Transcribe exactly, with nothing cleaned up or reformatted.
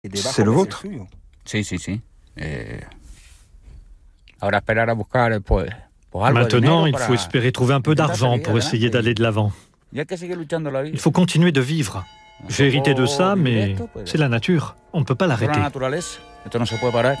C'est le vôtre? Si, si, si. Eh... Ahora esperar a buscar, pues, pues algo de Maintenant, dinero il para faut espérer trouver un peu intentar d'argent seguir pour essayer adelante. d'aller de l'avant. Y hay que seguir luchando la vida. Il faut continuer de vivre. J'ai hérité de ça, mais c'est la nature. On ne peut pas Esto es l'arrêter. la naturaleza. Esto no se puede parar.